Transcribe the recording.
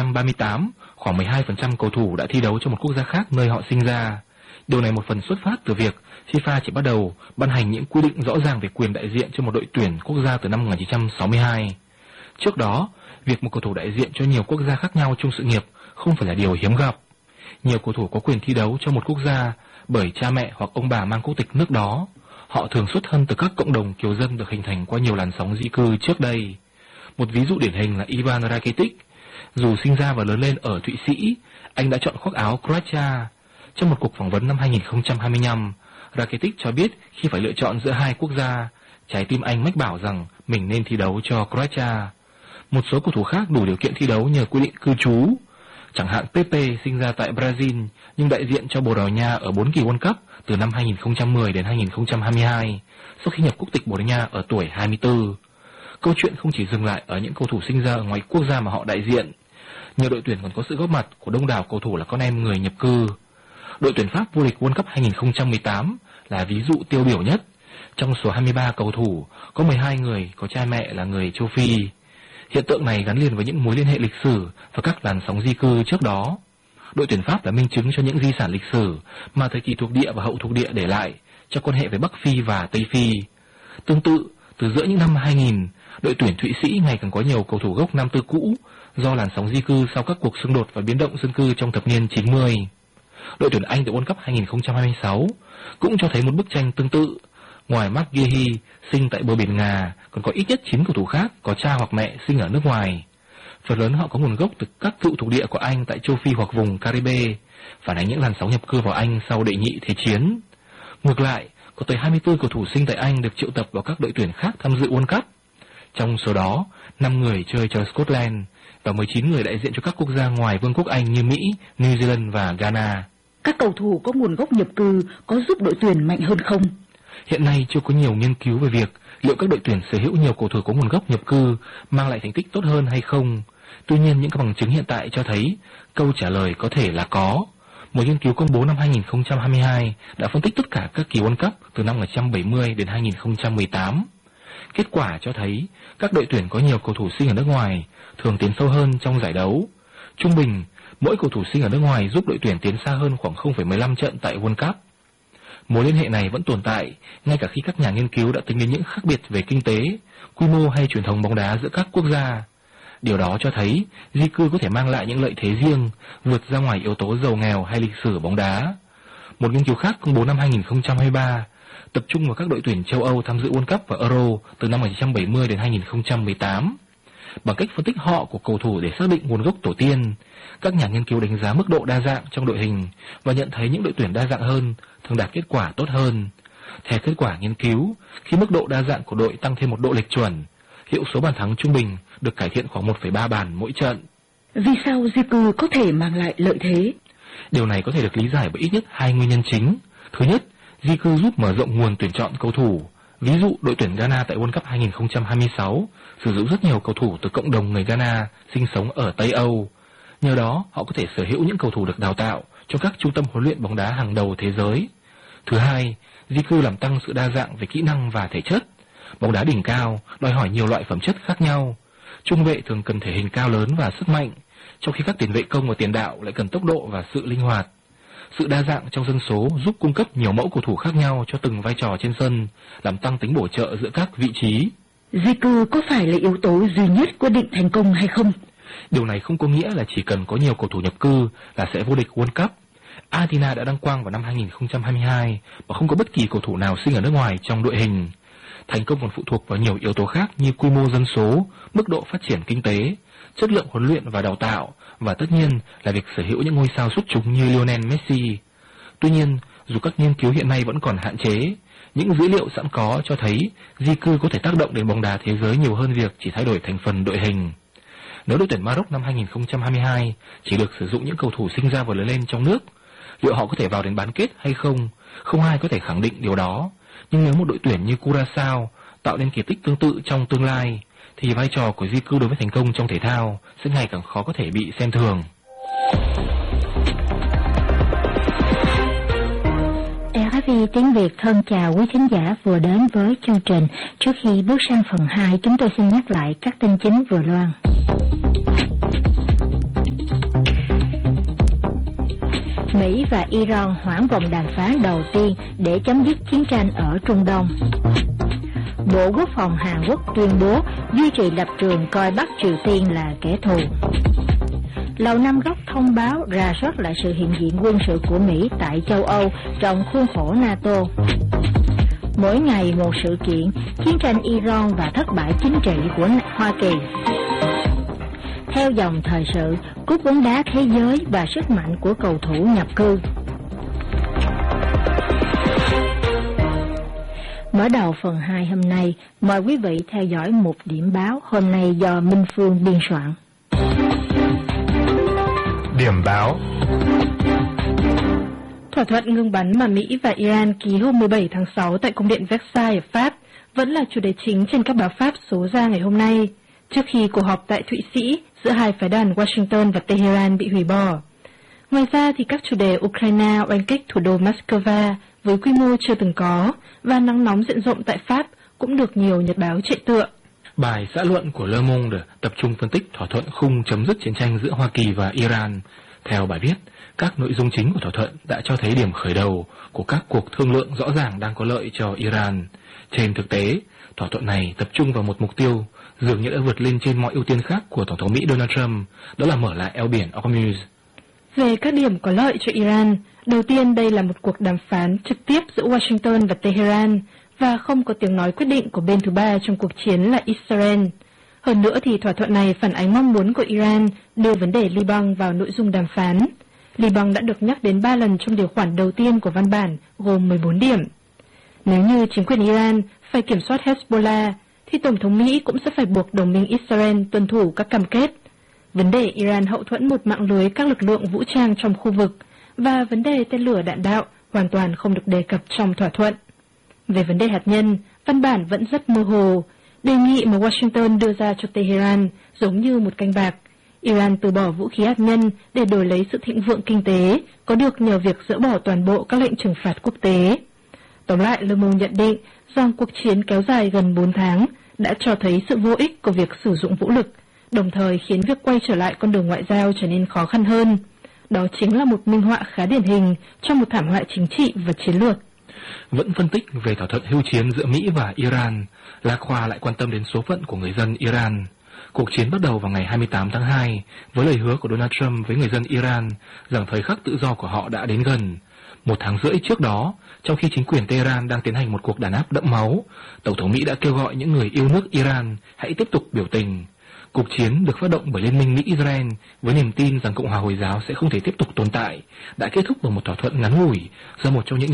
1938, khoảng 12% cầu thủ đã thi đấu cho một quốc gia khác nơi họ sinh ra. Điều này một phần xuất phát từ việc FIFA chỉ bắt đầu ban hành những quy định rõ ràng về quyền đại diện cho một đội tuyển quốc gia từ năm 1962. Trước đó, việc một cầu thủ đại diện cho nhiều quốc gia khác nhau trong sự nghiệp không phải là điều hiếm gặp. Nhiều cầu thủ có quyền thi đấu cho một quốc gia bởi cha mẹ hoặc ông bà mang quốc tịch nước đó. Họ thường xuất thân từ các cộng đồng kiều dân được hình thành qua nhiều làn sóng di cư trước đây. Một ví dụ điển hình là Ivan Rakitic. Dù sinh ra và lớn lên ở Thụy Sĩ, anh đã chọn khoác áo Croatia. Trong một cuộc phỏng vấn năm 2025, Rakitic cho biết khi phải lựa chọn giữa hai quốc gia, trái tim anh mách bảo rằng mình nên thi đấu cho Croatia. Một số cầu thủ khác đủ điều kiện thi đấu nhờ quy định cư trú. Chẳng hạn Pepe sinh ra tại Brazil nhưng đại diện cho Bồ Đào Nha ở 4 kỳ World Cup từ năm 2010 đến 2022, sau khi nhập quốc tịch Bồ Đào Nha ở tuổi 24. Câu chuyện không chỉ dừng lại ở những cầu thủ sinh ra ở ngoài quốc gia mà họ đại diện. Nhiều đội tuyển còn có sự góp mặt của đông đảo cầu thủ là con em người nhập cư. Đội tuyển Pháp vô địch World Cup 2018 là ví dụ tiêu biểu nhất. Trong số 23 cầu thủ, có 12 người có cha mẹ là người châu Phi. Hiện tượng này gắn liền với những mối liên hệ lịch sử và các làn sóng di cư trước đó. Đội tuyển Pháp là minh chứng cho những di sản lịch sử mà thời kỳ thuộc địa và hậu thuộc địa để lại cho quan hệ với Bắc Phi và Tây Phi. Tương tự, từ giữa những năm 2000, đội tuyển Thụy Sĩ ngày càng có nhiều cầu thủ gốc Nam Tư cũ do làn sóng di cư sau các cuộc xung đột và biến động dân cư trong thập niên 90. Đội tuyển Anh tại World Cup 2026 cũng cho thấy một bức tranh tương tự. Ngoài Mark Gahey sinh tại bờ biển Nga, còn có ít nhất 9 cầu thủ khác có cha hoặc mẹ sinh ở nước ngoài. Phần lớn họ có nguồn gốc từ các cựu thuộc địa của Anh tại châu Phi hoặc vùng Caribe, phản ánh những làn sóng nhập cư vào Anh sau đệ nhị thế chiến. Ngược lại, có tới 24 cầu thủ sinh tại Anh được triệu tập vào các đội tuyển khác tham dự World Cup. Trong số đó, 5 người chơi cho Scotland và 19 người đại diện cho các quốc gia ngoài Vương quốc Anh như Mỹ, New Zealand và Ghana. Các cầu thủ có nguồn gốc nhập cư có giúp đội tuyển mạnh hơn không? Hiện nay chưa có nhiều nghiên cứu về việc liệu các đội tuyển sở hữu nhiều cầu thủ có nguồn gốc nhập cư mang lại thành tích tốt hơn hay không. Tuy nhiên, những bằng chứng hiện tại cho thấy câu trả lời có thể là có. Một nghiên cứu công bố năm 2022 đã phân tích tất cả các kỳ World Cup từ năm 1970 đến 2018. Kết quả cho thấy các đội tuyển có nhiều cầu thủ sinh ở nước ngoài thường tiến sâu hơn trong giải đấu. Trung bình, mỗi cầu thủ sinh ở nước ngoài giúp đội tuyển tiến xa hơn khoảng 0,15 trận tại World Cup. Mối liên hệ này vẫn tồn tại ngay cả khi các nhà nghiên cứu đã tính đến những khác biệt về kinh tế, quy mô hay truyền thống bóng đá giữa các quốc gia. Điều đó cho thấy di cư có thể mang lại những lợi thế riêng, vượt ra ngoài yếu tố giàu nghèo hay lịch sử bóng đá. Một nghiên cứu khác công bố năm 2023 tập trung vào các đội tuyển châu Âu tham dự World Cup và Euro từ năm 1970 đến 2018. Bằng cách phân tích họ của cầu thủ để xác định nguồn gốc tổ tiên, các nhà nghiên cứu đánh giá mức độ đa dạng trong đội hình và nhận thấy những đội tuyển đa dạng hơn thường đạt kết quả tốt hơn. Theo kết quả nghiên cứu, khi mức độ đa dạng của đội tăng thêm một độ lệch chuẩn, hiệu số bàn thắng trung bình được cải thiện khoảng 1,3 bàn mỗi trận. Vì sao di cư có thể mang lại lợi thế? Điều này có thể được lý giải bởi ít nhất hai nguyên nhân chính. Thứ nhất, di cư giúp mở rộng nguồn tuyển chọn cầu thủ. Ví dụ, đội tuyển Ghana tại World Cup 2026 sử dụng rất nhiều cầu thủ từ cộng đồng người Ghana sinh sống ở Tây Âu. Nhờ đó, họ có thể sở hữu những cầu thủ được đào tạo trong các trung tâm huấn luyện bóng đá hàng đầu thế giới. Thứ hai, di cư làm tăng sự đa dạng về kỹ năng và thể chất. Bóng đá đỉnh cao đòi hỏi nhiều loại phẩm chất khác nhau. Trung vệ thường cần thể hình cao lớn và sức mạnh, trong khi các tiền vệ công và tiền đạo lại cần tốc độ và sự linh hoạt. Sự đa dạng trong dân số giúp cung cấp nhiều mẫu cầu thủ khác nhau cho từng vai trò trên sân, làm tăng tính bổ trợ giữa các vị trí. Di cư có phải là yếu tố duy nhất quyết định thành công hay không? Điều này không có nghĩa là chỉ cần có nhiều cầu thủ nhập cư là sẽ vô địch World Cup. Argentina đã đăng quang vào năm 2022 và không có bất kỳ cầu thủ nào sinh ở nước ngoài trong đội hình. Thành công còn phụ thuộc vào nhiều yếu tố khác như quy mô dân số, mức độ phát triển kinh tế, chất lượng huấn luyện và đào tạo, và tất nhiên là việc sở hữu những ngôi sao xuất chúng như Lionel Messi. Tuy nhiên, dù các nghiên cứu hiện nay vẫn còn hạn chế, những dữ liệu sẵn có cho thấy di cư có thể tác động đến bóng đá thế giới nhiều hơn việc chỉ thay đổi thành phần đội hình. Nếu đội tuyển Maroc năm 2022 chỉ được sử dụng những cầu thủ sinh ra và lớn lên trong nước, liệu họ có thể vào đến bán kết hay không? Không ai có thể khẳng định điều đó. Nhưng nếu một đội tuyển như Curaçao tạo nên kỳ tích tương tự trong tương lai, thì vai trò của di cư đối với thành công trong thể thao sẽ ngày càng khó có thể bị xem thường. RFI tiếng Việt thân chào quý khán giả vừa đến với chương trình. Trước khi bước sang phần 2, chúng tôi xin nhắc lại các tin chính vừa loan. Mỹ và Iran hoãn vòng đàm phán đầu tiên để chấm dứt chiến tranh ở Trung Đông. Bộ Quốc phòng Hàn Quốc tuyên bố duy trì lập trường coi Bắc Triều Tiên là kẻ thù. Lầu Năm Góc thông báo rà soát lại sự hiện diện quân sự của Mỹ tại châu Âu trong khuôn khổ NATO. Mỗi ngày một sự kiện, chiến tranh Iran và thất bại chính trị của Hoa Kỳ. Theo dòng thời sự, cúp bóng đá thế giới và sức mạnh của cầu thủ nhập cư. Mở đầu phần 2 hôm nay, mời quý vị theo dõi một điểm báo hôm nay do Minh Phương biên soạn. Điểm báo. Thỏa thuận ngừng bắn mà Mỹ và Iran ký hôm 17 tháng 6 tại Cung điện Versailles ở Pháp vẫn là chủ đề chính trên các báo Pháp số ra ngày hôm nay, trước khi cuộc họp tại Thụy Sĩ giữa hai phái đoàn Washington và Tehran bị hủy bỏ. Ngoài ra thì các chủ đề Ukraine oanh kích thủ đô Moscow với quy mô chưa từng có và nắng nóng diện rộng tại Pháp cũng được nhiều nhật báo chạy tựa. Bài xã luận của Le Monde tập trung phân tích thỏa thuận khung chấm dứt chiến tranh giữa Hoa Kỳ và Iran. Theo bài viết, các nội dung chính của thỏa thuận đã cho thấy điểm khởi đầu của các cuộc thương lượng rõ ràng đang có lợi cho Iran. Trên thực tế, thỏa thuận này tập trung vào một mục tiêu dường như đã vượt lên trên mọi ưu tiên khác của Tổng thống Mỹ Donald Trump, đó là mở lại eo biển Hormuz. Về các điểm có lợi cho Iran, đầu tiên đây là một cuộc đàm phán trực tiếp giữa Washington và Tehran và không có tiếng nói quyết định của bên thứ ba trong cuộc chiến là Israel. Hơn nữa thì thỏa thuận này phản ánh mong muốn của Iran đưa vấn đề Liban vào nội dung đàm phán. Liban đã được nhắc đến 3 lần trong điều khoản đầu tiên của văn bản, gồm 14 điểm. Nếu như chính quyền Iran phải kiểm soát Hezbollah, thì Tổng thống Mỹ cũng sẽ phải buộc đồng minh Israel tuân thủ các cam kết. Vấn đề Iran hậu thuẫn một mạng lưới các lực lượng vũ trang trong khu vực và vấn đề tên lửa đạn đạo hoàn toàn không được đề cập trong thỏa thuận. Về vấn đề hạt nhân, văn bản vẫn rất mơ hồ. Đề nghị mà Washington đưa ra cho Tehran giống như một canh bạc. Iran từ bỏ vũ khí hạt nhân để đổi lấy sự thịnh vượng kinh tế, có được nhờ việc dỡ bỏ toàn bộ các lệnh trừng phạt quốc tế. Tóm lại, Le Monde nhận định rằng cuộc chiến kéo dài gần 4 tháng đã cho thấy sự vô ích của việc sử dụng vũ lực, đồng thời khiến việc quay trở lại con đường ngoại giao trở nên khó khăn hơn. Đó chính là một minh họa khá điển hình trong một thảm họa chính trị và chiến lược. Vẫn phân tích về thỏa thuận hưu chiến giữa Mỹ và Iran, Lạc Khoa lại quan tâm đến số phận của người dân Iran. Cuộc chiến bắt đầu vào ngày 28 tháng 2 với lời hứa của Donald Trump với người dân Iran rằng thời khắc tự do của họ đã đến gần. 1 tháng rưỡi trước đó, trong khi chính quyền Tehran đang tiến hành một cuộc đàn áp đẫm máu, Tổng thống Mỹ đã kêu gọi những người yêu nước Iran hãy tiếp tục biểu tình. Cuộc chiến được phát động bởi Liên minh Mỹ-Israel với niềm tin rằng Cộng hòa Hồi giáo sẽ không thể tiếp tục tồn tại, đã kết thúc bằng một thỏa thuận ngắn ngủi do một trong những